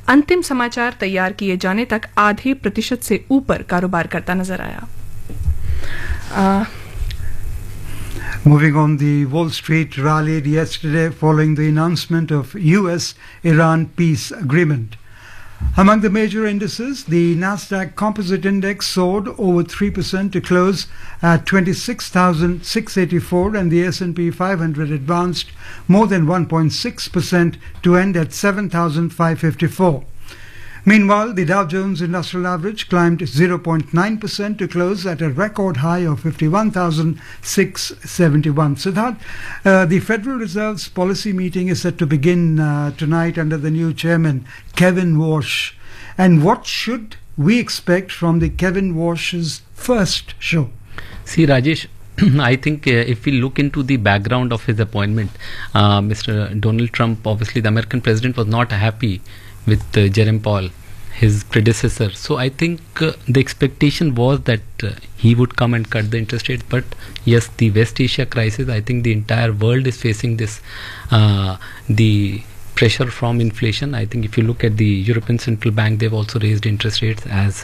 अंतिम समाचार तैयार किए जाने तक आधे प्रतिशत से ऊपर कारोबार करता नजर आया। Moving on, the Wall Street rallied yesterday following the announcement of US-Iran peace agreement. Among the major indices, the Nasdaq Composite Index soared over 3% to close at 26,684, and the S&P 500 advanced more than 1.6% to end at 7,554. Meanwhile, the Dow Jones Industrial Average climbed 0.9% to close at a record high of 51,671. Siddharth, the Federal Reserve's policy meeting is set to begin tonight under the new chairman, Kevin Warsh. And what should we expect from the Kevin Warsh's first show? See, Rajesh, I think if we look into the background of his appointment, Mr. Donald Trump, obviously the American president, was not happy with Jerome Powell, his predecessor. So I think the expectation was that he would come and cut the interest rate. But yes, the West Asia crisis, I think the entire world is facing this, the pressure from inflation. I think if you look at the European Central Bank, they've also raised interest rates, as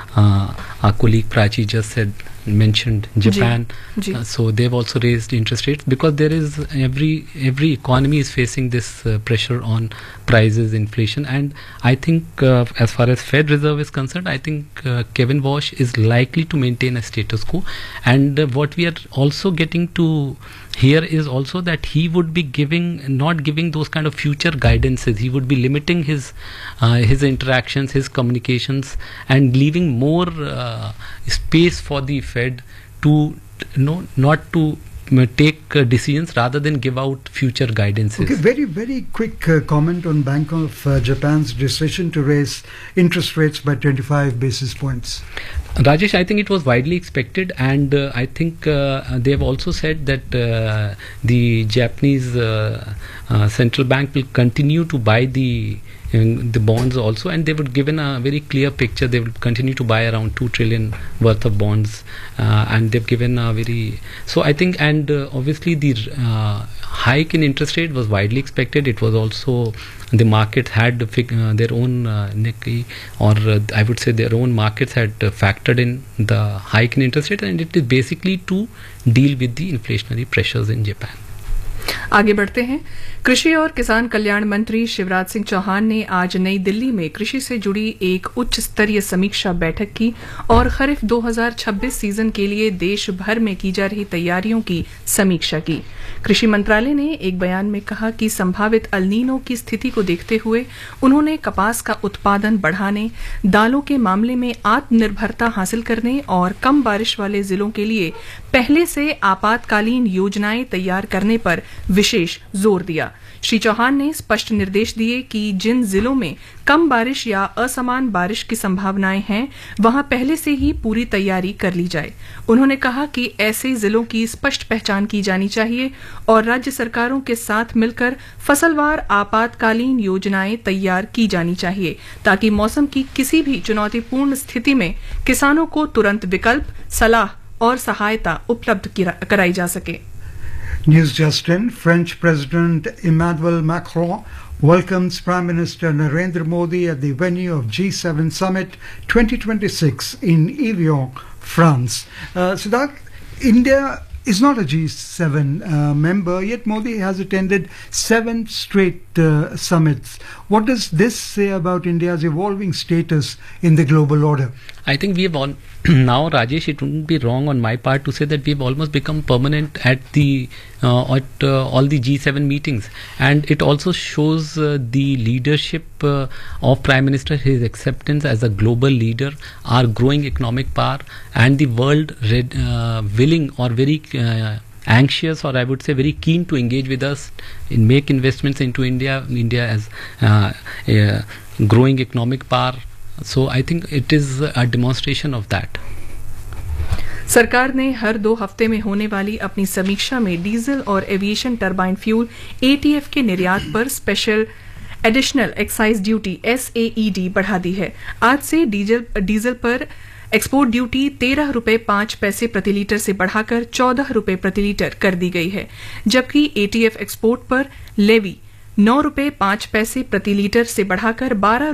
our colleague Prachi just mentioned Japan. So they've also raised interest rates because there is every economy is facing this pressure on prices, inflation. And I think as far as Fed Reserve is concerned, I think Kevin Warsh is likely to maintain a status quo. And what we are also getting to here is also that he would be not giving those kind of future guidances. He would be limiting his interactions, his communications, and leaving more space for the Fed to not to take decisions rather than give out future guidances. Okay, very, very quick comment on Bank of Japan's decision to raise interest rates by 25 basis points. Rajesh, I think it was widely expected, and I think they have also said that the Japanese central bank will continue to buy the bonds also, and they would given a very clear picture. They will continue to buy around 2 trillion worth of bonds, and they've given a very, so I think, and obviously the hike in interest rate was widely expected. It was also, the markets had their own Nikkei, or I would say their own markets had factored in the hike in interest rate, and it is basically to deal with the inflationary pressures in Japan. आगे बढ़ते हैं। कृषि और किसान कल्याण मंत्री शिवराज सिंह चौहान ने आज नई दिल्ली में कृषि से जुड़ी एक उच्च स्तरीय समीक्षा बैठक की और खरीफ 2026 सीजन के लिए देश भर में की जा रही तैयारियों की समीक्षा की। कृषि मंत्रालय ने एक बयान में कहा कि संभावित अल नीनो की स्थिति को देखते हुए उन्होंने कपास का उत्पादन बढ़ाने, दालों के मामले में आत्मनिर्भरता हासिल करने और कम बारिश वाले जिलों के लिए पहले से आपातकालीन योजनाएं तैयार करने पर विशेष जोर दिया। श्री चौहान ने स्पष्ट निर्देश दिए कि जिन जिलों में कम बारिश या असमान बारिश की संभावनाएं हैं, वहां पहले से ही पूरी तैयारी कर ली जाए। उन्होंने कहा कि ऐसे जिलों की स्पष्ट पहचान की जानी चाहिए और राज्य सरकारों के साथ मिलकर फसलवार आपातकालीन योजनाएं तैयार की जानी चाहिए, ताकि मौसम की किसी भी चुनौतीपूर्ण स्थिति में किसानों को तुरंत विकल्प, सलाह और सहायता उपलब्ध कराई जा सके। News just in, French President Emmanuel Macron welcomes Prime Minister Narendra Modi at the venue of G7 Summit 2026 in Evian, France. Siddharth, India is not a G7 member, yet Modi has attended 7 straight summits. What does this say about India's evolving status in the global order? I think we have all now, Rajesh, it wouldn't be wrong on my part to say that we've almost become permanent at the all the G7 meetings, and it also shows the leadership of Prime Minister, his acceptance as a global leader, our growing economic power, and the world willing or very anxious, or I would say very keen to engage with us in make investments into India. India as a growing economic power. So I think it is a demonstration of that. सरकार ने हर 2 हफ्ते में होने वाली अपनी समीक्षा में diesel और एविएशन टरबाइन फ्यूल ATF के निर्यात पर special additional excise duty SAED बढ़ा दी है। आज से डीजल पर एक्सपोर्ट ड्यूटी 13 रुपए 5 पैसे प्रति लीटर से बढ़ाकर 14 रुपए प्रति लीटर कर दी गई है, जबकि ATF एक्सपोर्ट पर लेवी 9 रुपए 5 पैसे प्रति लीटर से बढ़ाकर 12